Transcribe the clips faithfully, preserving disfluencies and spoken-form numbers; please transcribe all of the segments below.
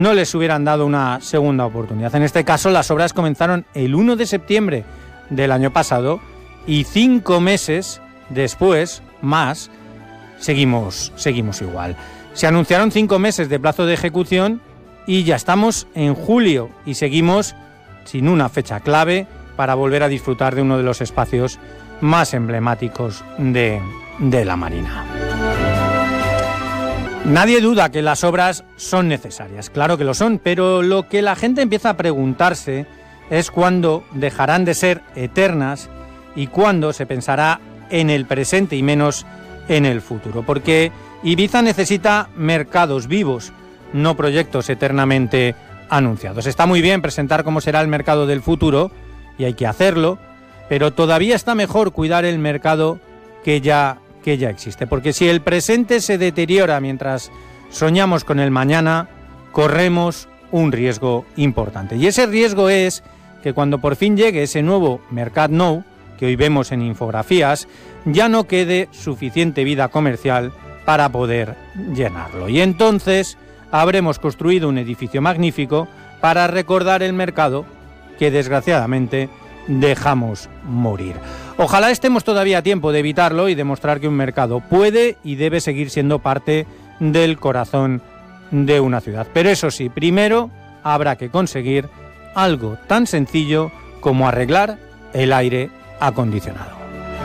no les hubieran dado una segunda oportunidad. En este caso, las obras comenzaron el uno de septiembre del año pasado y cinco meses después, más, seguimos, seguimos igual. Se anunciaron cinco meses de plazo de ejecución y ya estamos en julio y seguimos sin una fecha clave para volver a disfrutar de uno de los espacios más emblemáticos de, de la Marina. Nadie duda que las obras son necesarias, claro que lo son, pero lo que la gente empieza a preguntarse es cuándo dejarán de ser eternas y cuándo se pensará en el presente y menos en el futuro, porque Ibiza necesita mercados vivos, no proyectos eternamente anunciados. Está muy bien presentar cómo será el mercado del futuro, y hay que hacerlo, pero todavía está mejor cuidar el mercado que ya que ya existe, porque si el presente se deteriora mientras soñamos con el mañana, corremos un riesgo importante. Y ese riesgo es que cuando por fin llegue ese nuevo Mercat Nou, que hoy vemos en infografías, ya no quede suficiente vida comercial para poder llenarlo. Y entonces habremos construido un edificio magnífico para recordar el mercado que desgraciadamente dejamos morir. Ojalá estemos todavía a tiempo de evitarlo y demostrar que un mercado puede y debe seguir siendo parte del corazón de una ciudad. Pero eso sí, primero habrá que conseguir algo tan sencillo como arreglar el aire acondicionado.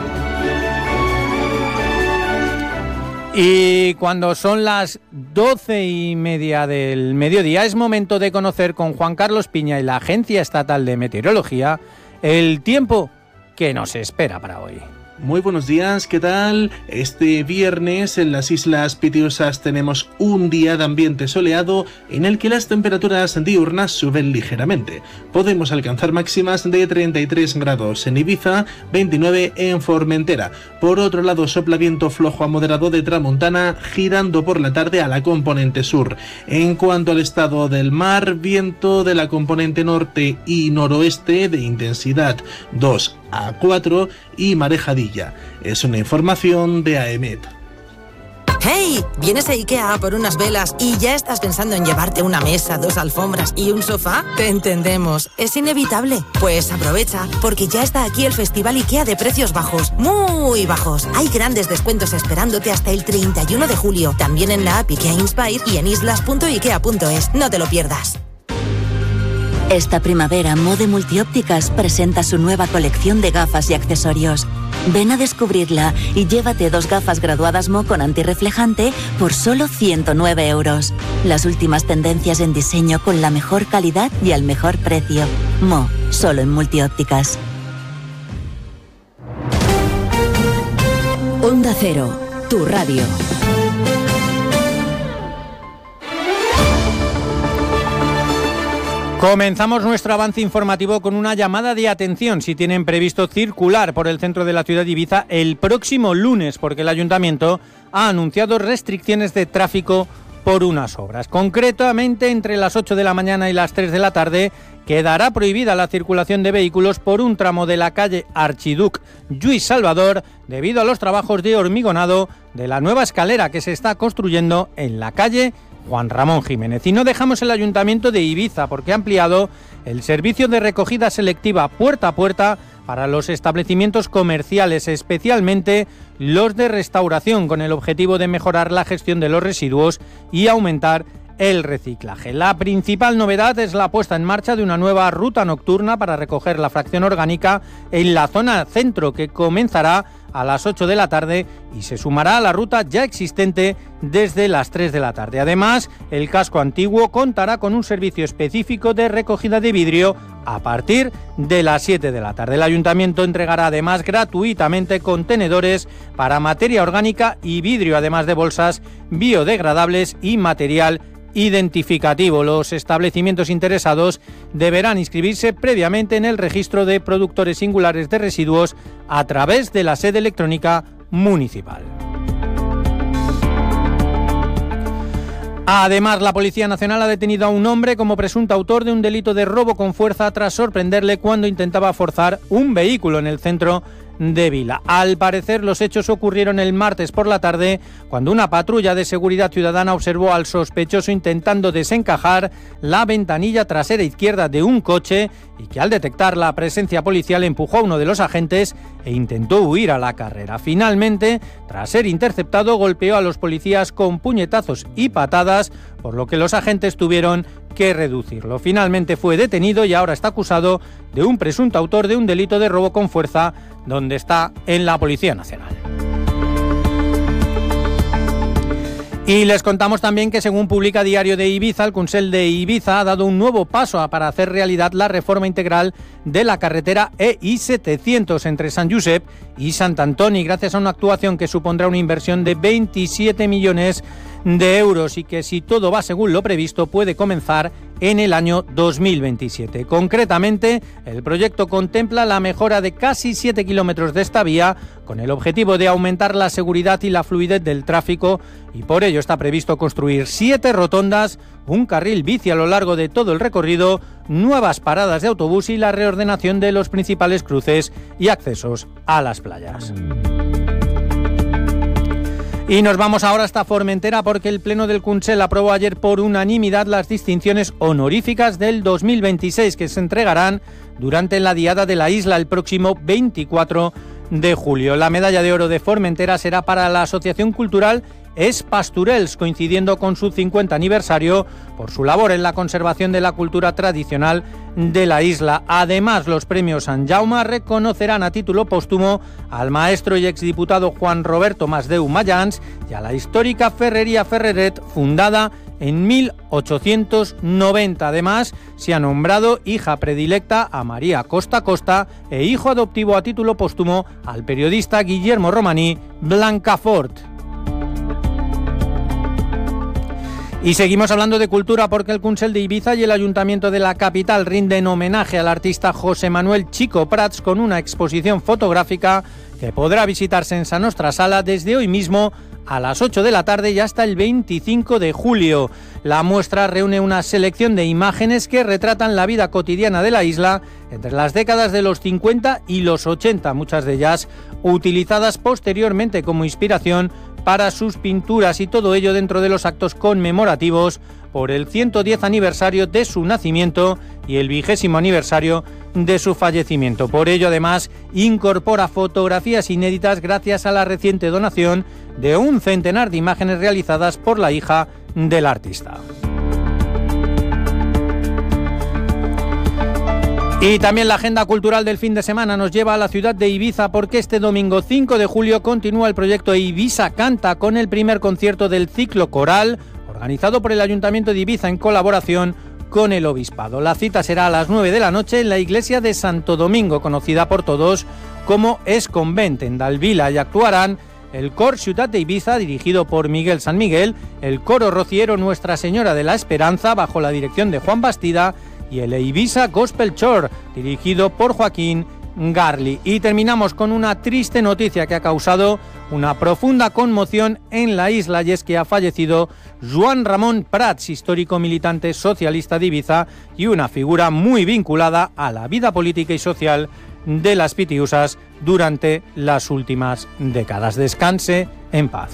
Y cuando son las doce y media del mediodía es momento de conocer con Juan Carlos Piña y la Agencia Estatal de Meteorología el tiempo que nos espera para hoy. Muy buenos días, ¿qué tal? Este viernes en las Islas Pitiusas tenemos un día de ambiente soleado en el que las temperaturas diurnas suben ligeramente. Podemos alcanzar máximas de treinta y tres grados en Ibiza, veintinueve en Formentera. Por otro lado, sopla viento flojo a moderado de tramontana, girando por la tarde a la componente sur. En cuanto al estado del mar, viento de la componente norte y noroeste de intensidad dos a cuatro y marejadilla. Es una información de A E M E T. ¡Hey! ¿Vienes a IKEA a por unas velas y ya estás pensando en llevarte una mesa, dos alfombras y un sofá? Te entendemos, es inevitable. Pues aprovecha, porque ya está aquí el Festival IKEA de precios bajos, muy bajos. Hay grandes descuentos esperándote hasta el treinta y uno de julio, también en la app IKEA Inspire y en islas punto ikea punto es. No te lo pierdas. Esta primavera, Mode Multiópticas presenta su nueva colección de gafas y accesorios. Ven a descubrirla y llévate dos gafas graduadas Mo con antirreflejante por solo ciento nueve euros. Las últimas tendencias en diseño con la mejor calidad y al mejor precio. Mo, solo en Multiópticas. Onda Cero, tu radio. Comenzamos nuestro avance informativo con una llamada de atención si tienen previsto circular por el centro de la ciudad de Ibiza el próximo lunes, porque el ayuntamiento ha anunciado restricciones de tráfico por unas obras. Concretamente, entre las ocho de la mañana y las tres de la tarde quedará prohibida la circulación de vehículos por un tramo de la calle Archiduc Lluís Salvador debido a los trabajos de hormigonado de la nueva escalera que se está construyendo en la calle Juan Ramón Jiménez. Y no dejamos el Ayuntamiento de Ibiza porque ha ampliado el servicio de recogida selectiva puerta a puerta para los establecimientos comerciales, especialmente los de restauración, con el objetivo de mejorar la gestión de los residuos y aumentar el reciclaje. La principal novedad es la puesta en marcha de una nueva ruta nocturna para recoger la fracción orgánica en la zona centro, que comenzará a las ocho de la tarde y se sumará a la ruta ya existente desde las tres de la tarde. Además, el casco antiguo contará con un servicio específico de recogida de vidrio a partir de las siete de la tarde. El ayuntamiento entregará además gratuitamente contenedores para materia orgánica y vidrio, además de bolsas biodegradables y material identificativo. Los establecimientos interesados deberán inscribirse previamente en el registro de productores singulares de residuos a través de la sede electrónica municipal. Además, la Policía Nacional ha detenido a un hombre como presunto autor de un delito de robo con fuerza tras sorprenderle cuando intentaba forzar un vehículo en el centro de Vila. Al parecer, los hechos ocurrieron el martes por la tarde, cuando una patrulla de seguridad ciudadana observó al sospechoso intentando desencajar la ventanilla trasera izquierda de un coche y que al detectar la presencia policial empujó a uno de los agentes e intentó huir a la carrera. Finalmente, tras ser interceptado, golpeó a los policías con puñetazos y patadas, por lo que los agentes tuvieron que reducirlo. Finalmente fue detenido y ahora está acusado de un presunto autor de un delito de robo con fuerza, donde está en la Policía Nacional. Y les contamos también que, según publica Diario de Ibiza, el Consell de Ibiza ha dado un nuevo paso para hacer realidad la reforma integral de la carretera E I setecientos entre Sant Josep y Sant Antoni, gracias a una actuación que supondrá una inversión de veintisiete millones de euros y que, si todo va según lo previsto, puede comenzar en el año dos mil veintisiete. Concretamente, el proyecto contempla la mejora de casi siete kilómetros de esta vía, con el objetivo de aumentar la seguridad y la fluidez del tráfico, y por ello está previsto construir siete rotondas, un carril bici a lo largo de todo el recorrido, nuevas paradas de autobús y la reordenación de los principales cruces y accesos a las playas. Y nos vamos ahora hasta Formentera, porque el Pleno del Consell aprobó ayer por unanimidad las distinciones honoríficas del dos mil veintiséis, que se entregarán durante la Diada de la Isla el próximo veinticuatro de julio. La medalla de oro de Formentera será para la Asociación Cultural Es Pasturels, coincidiendo con su cincuenta aniversario, por su labor en la conservación de la cultura tradicional de la isla. Además, los premios Sant Jaume reconocerán a título póstumo al maestro y exdiputado Juan Roberto Masdeu Mayans y a la histórica Ferrería Ferreret, fundada en mil ochocientos noventa. Además, se ha nombrado hija predilecta a María Costa Costa e hijo adoptivo a título póstumo al periodista Guillermo Romaní Blancafort. Y seguimos hablando de cultura, porque el Consell de Ibiza y el Ayuntamiento de la capital rinden homenaje al artista José Manuel Chico Prats con una exposición fotográfica que podrá visitarse en Sa Nostra Sala desde hoy mismo a las ocho de la tarde y hasta el veinticinco de julio. La muestra reúne una selección de imágenes que retratan la vida cotidiana de la isla entre las décadas de los cincuenta y los ochenta, muchas de ellas utilizadas posteriormente como inspiración para sus pinturas, y todo ello dentro de los actos conmemorativos por el ciento diez aniversario de su nacimiento y el vigésimo aniversario de su fallecimiento. Por ello, además, incorpora fotografías inéditas gracias a la reciente donación de un centenar de imágenes realizadas por la hija del artista. Y también la agenda cultural del fin de semana nos lleva a la ciudad de Ibiza, porque este domingo cinco de julio continúa el proyecto Ibiza Canta con el primer concierto del ciclo coral organizado por el Ayuntamiento de Ibiza en colaboración con el Obispado. La cita será a las nueve de la noche en la iglesia de Santo Domingo, conocida por todos como Es Convent, en Dalvila, y actuarán el Cor Ciutat de Ibiza, dirigido por Miguel San Miguel, el Coro Rociero Nuestra Señora de la Esperanza, bajo la dirección de Juan Bastida, y el Ibiza Gospel Choir, dirigido por Joaquín Garli. Y terminamos con una triste noticia que ha causado una profunda conmoción en la isla, y es que ha fallecido Joan Ramon Prats, histórico militante socialista de Ibiza y una figura muy vinculada a la vida política y social de las Pitiusas durante las últimas décadas. Descanse en paz.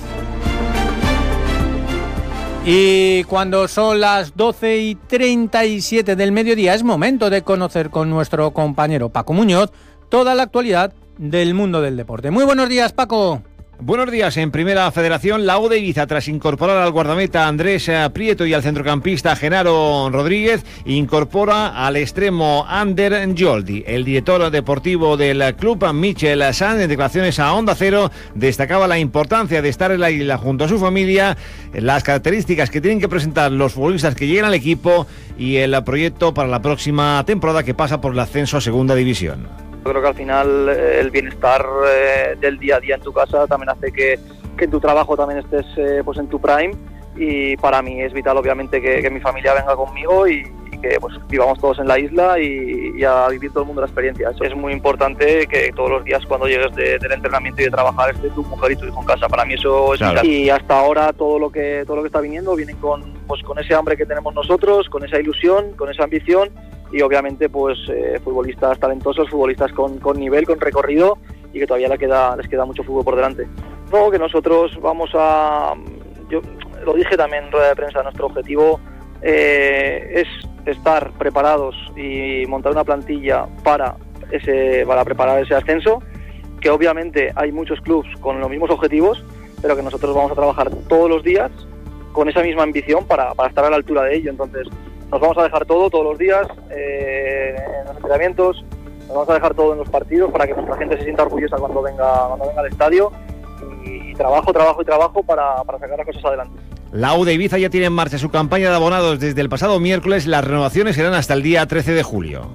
Y cuando son las doce y treinta y siete del mediodía, es momento de conocer con nuestro compañero Paco Muñoz toda la actualidad del mundo del deporte. Muy buenos días, Paco. Buenos días. En Primera Federación, la U de Ibiza, tras incorporar al guardameta Andrés Prieto y al centrocampista Genaro Rodríguez, incorpora al extremo Ander Njoldi. El director deportivo del club, Michel Sanz, en declaraciones a Onda Cero, destacaba la importancia de estar en la isla junto a su familia, las características que tienen que presentar los futbolistas que llegan al equipo y el proyecto para la próxima temporada, que pasa por el ascenso a Segunda División. Yo creo que al final eh, el bienestar eh, del día a día en tu casa también hace que, que en tu trabajo también estés eh, pues en tu prime, y para mí es vital obviamente que, que mi familia venga conmigo y, y que pues vivamos todos en la isla y, y a vivir todo el mundo la experiencia. Eso es muy importante, que todos los días cuando llegues de, del entrenamiento y de trabajar esté tu mujer y tu hijo en casa. Para mí eso es claro. Vital. Y hasta ahora todo lo que todo lo que está viniendo vienen con pues con ese hambre que tenemos nosotros, con esa ilusión, con esa ambición. Y obviamente pues eh, futbolistas talentosos, futbolistas con, con nivel, con recorrido, y que todavía les queda, les queda mucho fútbol por delante. No, que nosotros vamos a... Yo lo dije también en rueda de prensa, nuestro objetivo eh, es estar preparados y montar una plantilla para, ese, para preparar ese ascenso, que obviamente hay muchos clubes con los mismos objetivos, pero que nosotros vamos a trabajar todos los días con esa misma ambición para, para estar a la altura de ello. Entonces nos vamos a dejar todo todos los días eh, en los entrenamientos, nos vamos a dejar todo en los partidos para que nuestra gente se sienta orgullosa cuando venga, cuando venga al estadio, y, y trabajo, trabajo y trabajo para, para sacar las cosas adelante. La U de Ibiza ya tiene en marcha su campaña de abonados desde el pasado miércoles. Las renovaciones serán hasta el día trece de julio.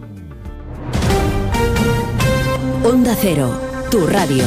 Onda Cero, tu radio.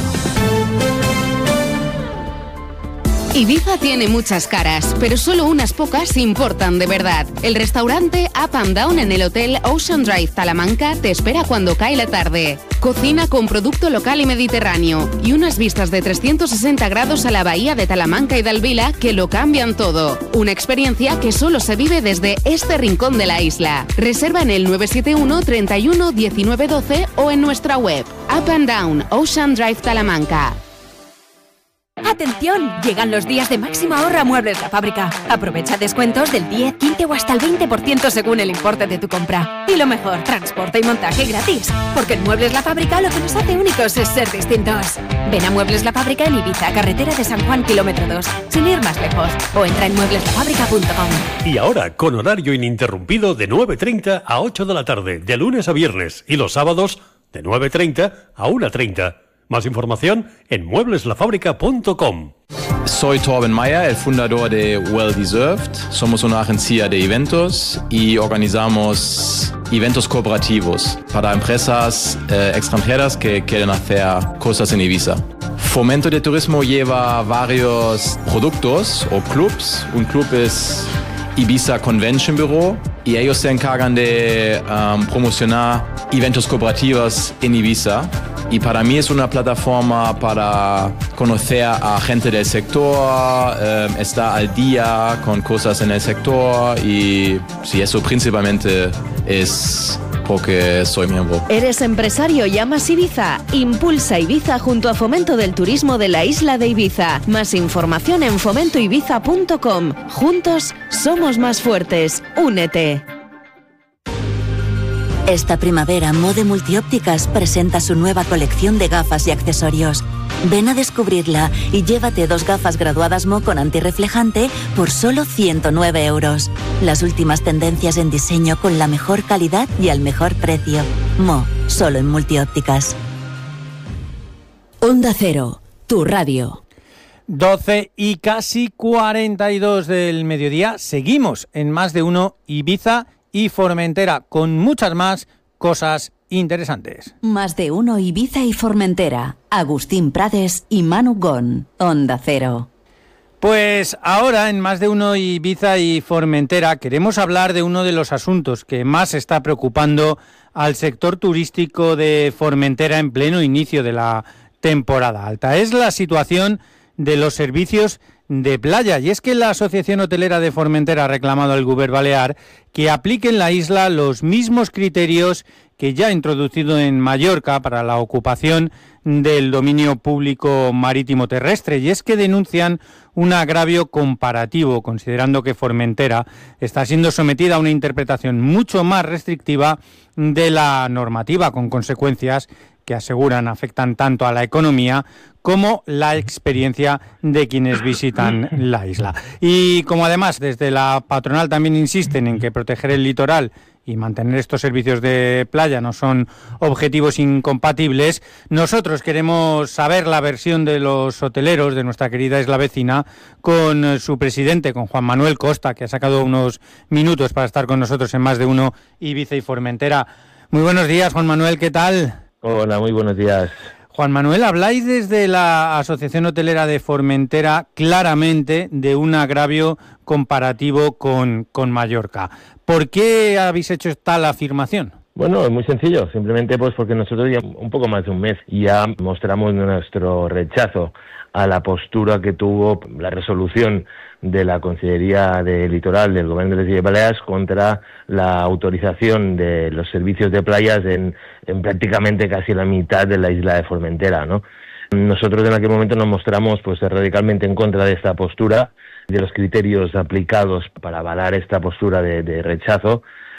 Ibiza tiene muchas caras, pero solo unas pocas importan de verdad. El restaurante Up and Down en el Hotel Ocean Drive Talamanca te espera cuando cae la tarde. Cocina con producto local y mediterráneo y unas vistas de trescientos sesenta grados a la bahía de Talamanca y Dalvila que lo cambian todo. Una experiencia que solo se vive desde este rincón de la isla. Reserva en el nueve siete uno, treinta y uno, diecinueve doce o en nuestra web. Up and Down Ocean Drive Talamanca. ¡Atención! Llegan los días de máximo ahorro a Muebles La Fábrica. Aprovecha descuentos del diez, quince o hasta el veinte por ciento según el importe de tu compra. Y lo mejor, transporte y montaje gratis. Porque en Muebles La Fábrica lo que nos hace únicos es ser distintos. Ven a Muebles La Fábrica en Ibiza, carretera de San Juan, kilómetro dos, sin ir más lejos. O entra en muebles la fábrica punto com. Y ahora, con horario ininterrumpido de nueve treinta a ocho de la tarde, de lunes a viernes, y los sábados de nueve treinta a una treinta. Más información en muebles la fábrica punto com. Soy Torben Mayer, el fundador de Well Deserved. Somos una agencia de eventos y organizamos eventos cooperativos para empresas eh, extranjeras que quieren hacer cosas en Ibiza. Fomento de Turismo lleva varios productos o clubs. Un club es Ibiza Convention Bureau y ellos se encargan de um, promocionar eventos cooperativos en Ibiza. Y para mí es una plataforma para conocer a gente del sector, eh, estar al día con cosas en el sector y sí, eso principalmente es porque soy miembro. ¿Eres empresario y amas Ibiza? Impulsa Ibiza junto a Fomento del Turismo de la isla de Ibiza. Más información en fomento ibiza punto com. Juntos somos más fuertes. Únete. Esta primavera, Mode Multiópticas presenta su nueva colección de gafas y accesorios. Ven a descubrirla y llévate dos gafas graduadas Mo con antirreflejante por solo ciento nueve euros. Las últimas tendencias en diseño con la mejor calidad y al mejor precio. Mo, solo en Multiópticas. Onda Cero, tu radio. doce y casi cuarenta y dos del mediodía. Seguimos en Más de Uno Ibiza y Formentera, con muchas más cosas interesantes. Más de Uno Ibiza y Formentera. Agustín Prades y Manu Gon. Onda Cero. Pues ahora en Más de Uno Ibiza y Formentera queremos hablar de uno de los asuntos que más está preocupando al sector turístico de Formentera en pleno inicio de la temporada alta. Es la situación de los servicios de playa, y es que la Asociación Hotelera de Formentera ha reclamado al Govern Balear que aplique en la isla los mismos criterios que ya ha introducido en Mallorca para la ocupación del dominio público marítimo terrestre, y es que denuncian un agravio comparativo, considerando que Formentera está siendo sometida a una interpretación mucho más restrictiva de la normativa, con consecuencias que aseguran afectan tanto a la economía como la experiencia de quienes visitan la isla. Y como además desde la patronal también insisten en que proteger el litoral y mantener estos servicios de playa no son objetivos incompatibles, nosotros queremos saber la versión de los hoteleros de nuestra querida isla vecina con su presidente, con Juan Manuel Costa, que ha sacado unos minutos para estar con nosotros en Más de Uno Ibiza y Formentera. Muy buenos días, Juan Manuel, ¿qué tal? Hola, muy buenos días. Juan Manuel, habláis desde la Asociación Hotelera de Formentera claramente de un agravio comparativo con, con Mallorca. ¿Por qué habéis hecho tal afirmación? Bueno, es muy sencillo, simplemente pues porque nosotros ya un poco más de un mes ya mostramos nuestro rechazo a la postura que tuvo la resolución de la Consellería de Litoral del Gobierno de las Illes Baleares contra la autorización de los servicios de playas en, en prácticamente casi la mitad de la isla de Formentera, ¿no? Nosotros en aquel momento nos mostramos pues radicalmente en contra de esta postura, de los criterios aplicados para avalar esta postura de, de rechazo.